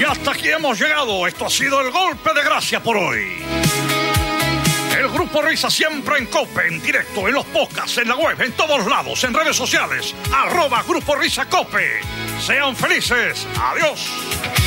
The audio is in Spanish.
hasta aquí hemos llegado. Esto ha sido el golpe de gracia por hoy. El Grupo Risa siempre en COPE, en directo, en los podcasts, en la web, en todos lados, en redes sociales. @Grupo Risa COPE. Sean felices. Adiós.